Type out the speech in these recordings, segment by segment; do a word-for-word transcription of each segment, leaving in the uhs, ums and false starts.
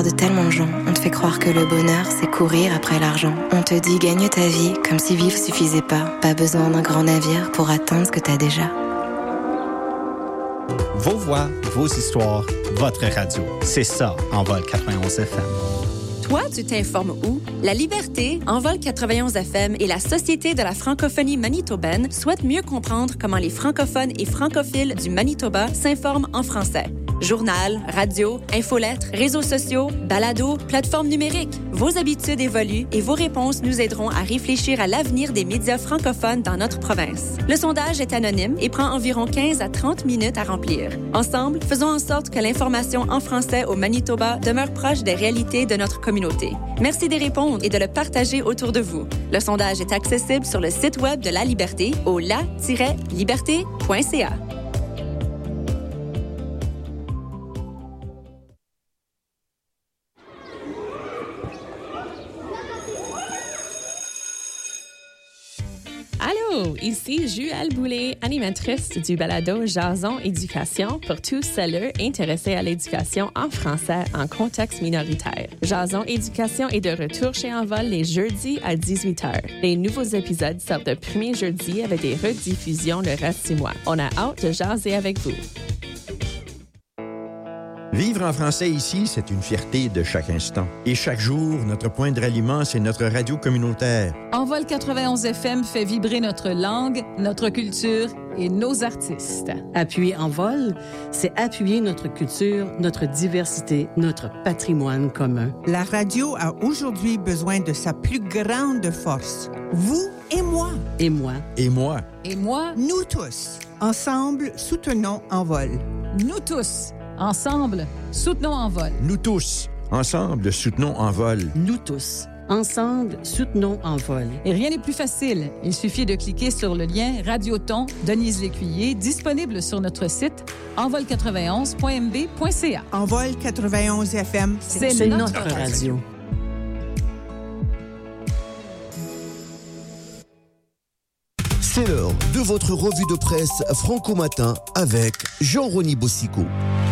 De tellement de gens, on te fait croire que le bonheur, c'est courir après l'argent. On te dit gagne ta vie comme si vivre suffisait pas. Pas besoin d'un grand navire pour atteindre ce que t'as déjà. Vos voix, vos histoires, votre radio. C'est ça, Envol quatre-vingt-onze F M. Toi, tu t'informes où? La Liberté, Envol quatre-vingt-onze F M et la Société de la francophonie manitobaine souhaitent mieux comprendre comment les francophones et francophiles du Manitoba s'informent en français. Journal, radio, infolettres, réseaux sociaux, balados, plateformes numériques. Vos habitudes évoluent et vos réponses nous aideront à réfléchir à l'avenir des médias francophones dans notre province. Le sondage est anonyme et prend environ quinze à trente minutes à remplir. Ensemble, faisons en sorte que l'information en français au Manitoba demeure proche des réalités de notre communauté. Merci d'y répondre et de le partager autour de vous. Le sondage est accessible sur le site web de La Liberté au la tiret liberté point c a. Allô, ici Juelle Boulay, animatrice du balado Jason Éducation pour tous ceux intéressés à l'éducation en français en contexte minoritaire. Jason Éducation est de retour chez Envol les jeudis à dix-huit heures. Les nouveaux épisodes sortent le premier jeudi avec des rediffusions le reste du mois. On a hâte de jaser avec vous. Vivre en français ici, c'est une fierté de chaque instant. Et chaque jour, notre point de ralliement, c'est notre radio communautaire. Envol quatre-vingt-onze F M fait vibrer notre langue, notre culture et nos artistes. Appuyer Envol, c'est appuyer notre culture, notre diversité, notre patrimoine commun. La radio a aujourd'hui besoin de sa plus grande force. Vous et moi. Et moi. Et moi. Et moi. Nous tous. Ensemble, soutenons Envol. Nous tous. Ensemble, soutenons Envol. Nous tous, ensemble, soutenons Envol. Nous tous, ensemble, soutenons Envol. Et rien n'est plus facile. Il suffit de cliquer sur le lien Radioton Denise Lécuyer, disponible sur notre site envol quatre-vingt-onze point m b point c a. Envol quatre-vingt-onze F M, c'est, c'est notre, notre radio. radio. C'est l'heure de votre revue de presse Franco Matin avec Jean-Rony Bossico.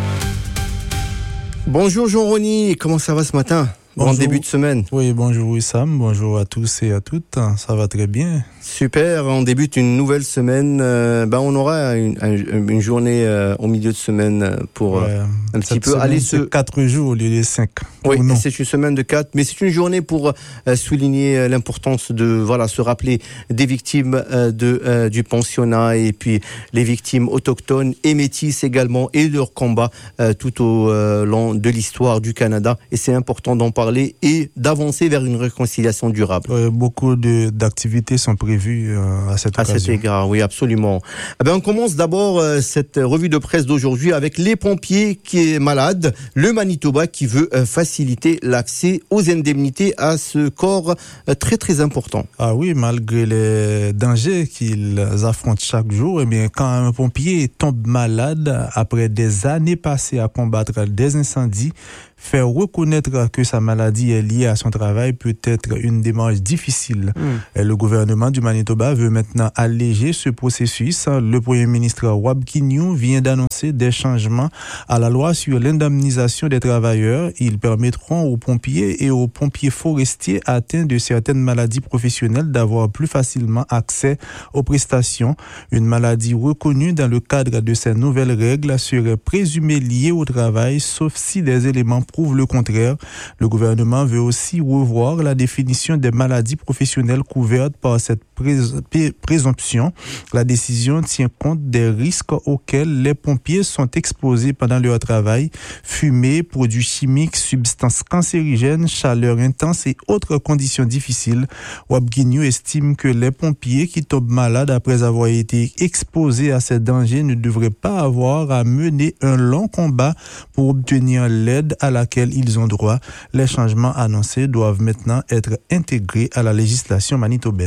Bonjour Jean-Rony, comment ça va ce matin? Bonjour. Bon début de semaine. Oui, bonjour Wissam, bonjour à tous et à toutes, ça va très bien. Super, on débute une nouvelle semaine, euh, ben on aura une, une journée euh, au milieu de semaine pour ouais, euh, un petit peu aller se... C'est quatre jours au lieu des cinq. Oui, c'est une semaine de quatre, mais c'est une journée pour euh, souligner l'importance de voilà se rappeler des victimes euh, de euh, du pensionnat et puis les victimes autochtones et métisses également et leur combat euh, tout au euh, long de l'histoire du Canada, et c'est important d'en parler et d'avancer vers une réconciliation durable. Euh, beaucoup de, d'activités sont prévues euh, à cette à occasion. À cet égard, oui, absolument. Eh bien, on commence d'abord euh, cette revue de presse d'aujourd'hui avec les pompiers qui est malade, le Manitoba qui veut euh, faciliter l'accès aux indemnités à ce corps euh, très très important. Ah oui, malgré les dangers qu'ils affrontent chaque jour, eh bien, quand un pompier tombe malade après des années passées à combattre des incendies, faire reconnaître que sa maladie est liée à son travail peut être une démarche difficile. Mmh. Et le gouvernement du Manitoba veut maintenant alléger ce processus. Le premier ministre Rob Kinnew vient d'annoncer des changements à la loi sur l'indemnisation des travailleurs. Ils permettront aux pompiers et aux pompiers forestiers atteints de certaines maladies professionnelles d'avoir plus facilement accès aux prestations. Une maladie reconnue dans le cadre de ces nouvelles règles serait présumée liée au travail, sauf si des éléments prouve le contraire. Le gouvernement veut aussi revoir la définition des maladies professionnelles couvertes par cette prés- présomption. La décision tient compte des risques auxquels les pompiers sont exposés pendant leur travail: fumée, produits chimiques, substances cancérigènes, chaleur intense et autres conditions difficiles. Wabguignou estime que les pompiers qui tombent malades après avoir été exposés à ces dangers ne devraient pas avoir à mener un long combat pour obtenir l'aide à la laquelle ils ont droit. Les changements annoncés doivent maintenant être intégrés à la législation manitobaine.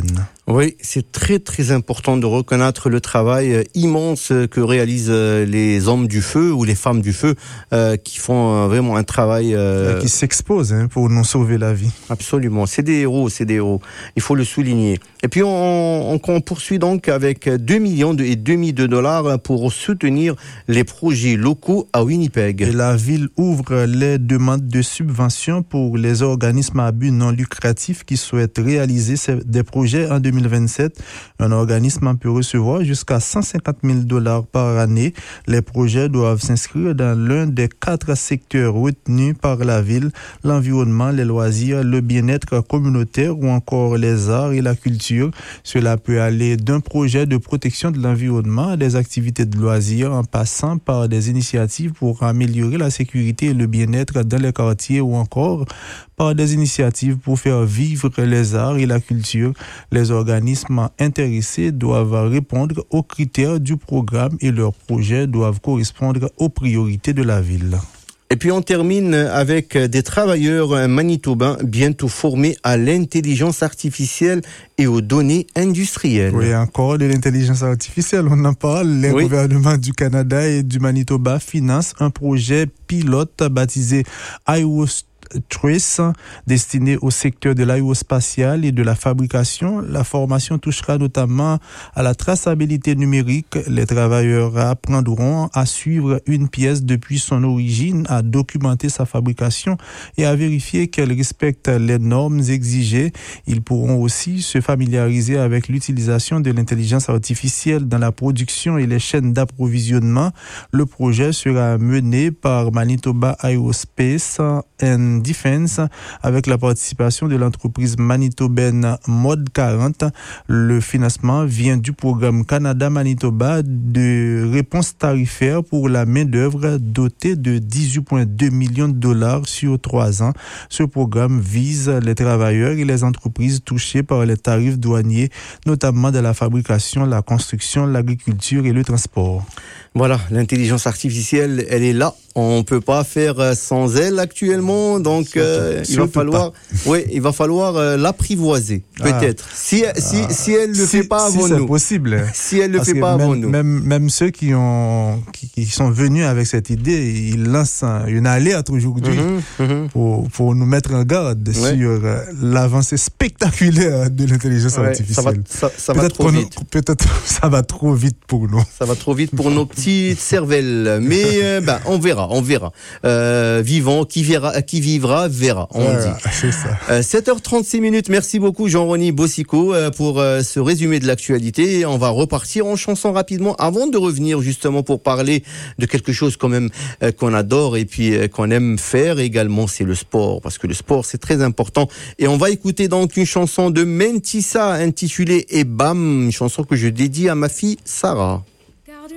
Oui, c'est très très important de reconnaître le travail immense que réalisent les hommes du feu ou les femmes du feu euh, qui font vraiment un travail... Euh... Qui s'exposent hein, pour nous sauver la vie. Absolument, c'est des héros, c'est des héros. Il faut le souligner. Et puis on, on, on poursuit donc avec deux millions et demi de dollars pour soutenir les projets locaux à Winnipeg. Et la ville ouvre les demandes de subventions pour les organismes à but non lucratif qui souhaitent réaliser des projets en deux mille vingt-sept. Un organisme peut recevoir jusqu'à cent cinquante mille dollars par année. Les projets doivent s'inscrire dans l'un des quatre secteurs retenus par la ville, l'environnement, les loisirs, le bien-être communautaire ou encore les arts et la culture. Cela peut aller d'un projet de protection de l'environnement à des activités de loisirs en passant par des initiatives pour améliorer la sécurité et le bien-être dans les quartiers ou encore par des initiatives pour faire vivre les arts et la culture. Les organismes intéressés doivent répondre aux critères du programme et leurs projets doivent correspondre aux priorités de la ville. Et puis on termine avec des travailleurs manitobains bientôt formés à l'intelligence artificielle et aux données industrielles. Oui, encore de l'intelligence artificielle, on en parle. Les oui. gouvernements du Canada et du Manitoba financent un projet pilote baptisé iOS Trace, destiné au secteur de l'aérospatial et de la fabrication. La formation touchera notamment à la traçabilité numérique. Les travailleurs apprendront à suivre une pièce depuis son origine, à documenter sa fabrication et à vérifier qu'elle respecte les normes exigées. Ils pourront aussi se familiariser avec l'utilisation de l'intelligence artificielle dans la production et les chaînes d'approvisionnement. Le projet sera mené par Manitoba Aerospace and Defense avec la participation de l'entreprise manitobaine Mode quarante. Le financement vient du programme Canada-Manitoba de réponse tarifaire pour la main-d'œuvre doté de dix-huit virgule deux millions de dollars sur trois ans. Ce programme vise les travailleurs et les entreprises touchées par les tarifs douaniers, notamment de la fabrication, la construction, l'agriculture et le transport. Voilà, l'intelligence artificielle, elle est là. On ne peut pas faire sans elle actuellement, donc euh, il va falloir, ouais, il va falloir euh, l'apprivoiser, peut-être. Ah. Si si ah. si elle le si, fait pas avant si nous. C'est possible. Si elle le Parce fait pas même, avant nous. Même même ceux qui ont qui, qui sont venus avec cette idée, ils lancent une alerte aujourd'hui mm-hmm, mm-hmm. pour pour nous mettre en garde ouais. sur euh, l'avancée spectaculaire de l'intelligence ouais, artificielle. Ça va, ça, ça va trop vite. Nous, peut-être ça va trop vite pour nous. Ça va trop vite pour nos petites cervelles, mais euh, ben on verra. On verra. Euh, vivant, qui verra, qui vivra, verra, on voilà, dit. C'est ça. Euh, sept heures trente-six minutes. Merci beaucoup, Jean-René Bossico, euh, pour euh, ce résumé de l'actualité. On va repartir en chanson rapidement avant de revenir justement pour parler de quelque chose quand même euh, qu'on adore et puis euh, qu'on aime faire également, c'est le sport. Parce que le sport, c'est très important. Et on va écouter donc une chanson de Mentissa intitulée Et Bam, une chanson que je dédie à ma fille Sarah.